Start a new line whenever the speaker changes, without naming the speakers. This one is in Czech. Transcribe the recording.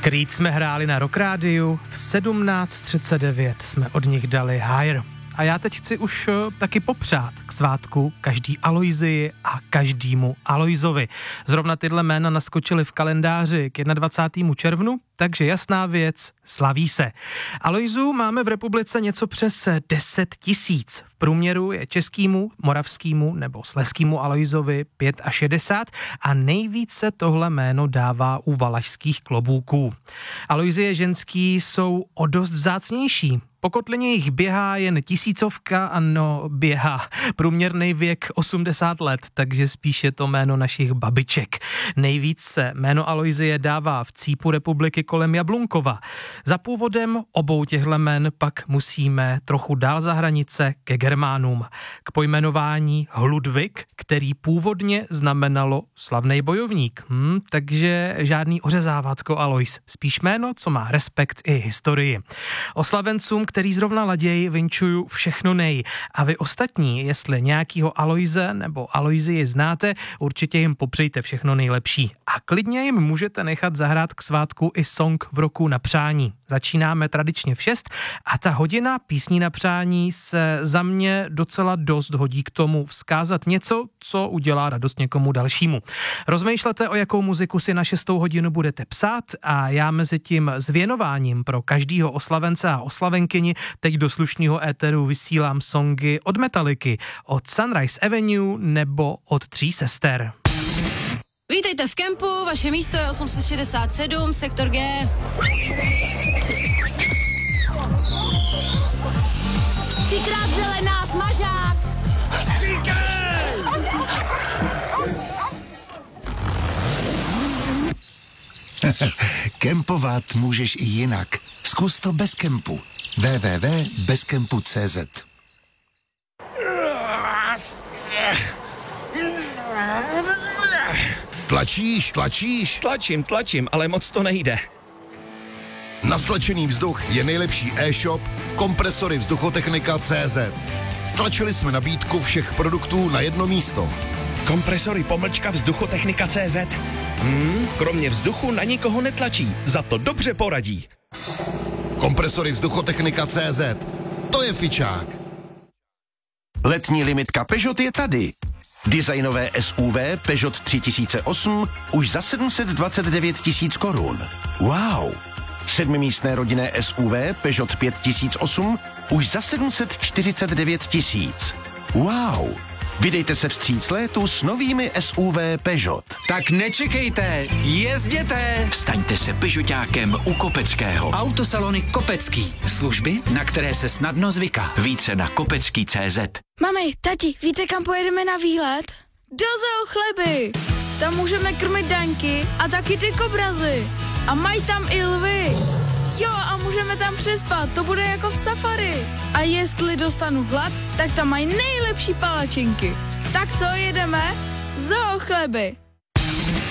Creed jsme hráli na Rock Rádiu, v 17:39 jsme od nich dali Higher. A já teď chci už taky popřát k svátku každý Alojzii a každému Alojzovi. Zrovna tyhle jména naskočily v kalendáři k 21. červnu, takže jasná věc, slaví se. Alojzů máme v republice něco přes 10 000. V průměru je českýmu, moravskýmu nebo slezskýmu Alojzovi 65 a nejvíce tohle jméno dává u valašských klobouků. Alojzie ženský jsou o dost vzácnější. Po kotlině jich běhá jen 1000, ano, běhá. Průměrný věk 80 let, takže spíše to jméno našich babiček. Nejvíc se jméno Alojzie dává v cípu republiky kolem Jablunkova. Za původem obou těchto jmen pak musíme trochu dál za hranice ke Germánům. K pojmenování Hludvik, který původně znamenalo slavnej bojovník. Takže žádný ořezávácko Alojz, spíš jméno, co má respekt i historii. Oslavencům, který zrovna laděj, vinčuju všechno nej. A vy ostatní, jestli nějakýho Alojze nebo Alojzii znáte, určitě jim popřejte všechno nejlepší. A klidně jim můžete nechat zahrát k svátku i song v roku na přání. Začínáme tradičně v 6 a ta hodina písní na přání se za mě docela dost hodí k tomu vzkázat něco, co udělá radost někomu dalšímu. Rozmýšlete, o jakou muziku si na 6. hodinu budete psát a já mezi tím s věnováním pro každýho oslavence a oslavenkyni teď do slušného éteru vysílám songy od Metalliky, od Sunrise Avenue nebo od Tří sester.
Vítejte v kempu, vaše místo je 867, sektor G. Třikrát zelená, smažák!
Kempovat můžeš i jinak. Zkus to bez kempu. www.bezkempu.cz.
Tlačíš? Tlačím, ale moc to nejde.
Na stlačený vzduch je nejlepší e-shop Kompresory Vzduchotechnika.cz. Stlačili jsme nabídku všech produktů na jedno místo.
Kompresory _vzduchotechnika.cz. Kromě vzduchu na nikoho netlačí, za to dobře poradí.
Kompresory Vzduchotechnika.cz. To je fičák.
Letní limitka Peugeot je tady. Designové SUV Peugeot 3008 už za 729 000 korun. Wow! 7místné rodinné SUV Peugeot 5008 už za 749 000. Wow! Vydejte se vstříc létu s novými SUV Peugeot.
Tak nečekejte, jezděte! Staňte se Peugeotákem u Kopeckého. Autosalony Kopecký. Služby, na které se snadno zvyká. Více na kopecký.cz.
Mami, tati, víte, kam pojedeme na výlet? Do Zoo Chleby! Tam můžeme krmit daňky a taky ty kobrazy. A mají tam i lvy. Jo, a můžeme tam přespat, to bude jako v safari. A jestli dostanu hlad, tak tam mají nejlepší palačinky. Tak co, jedeme? Zoo Chleby.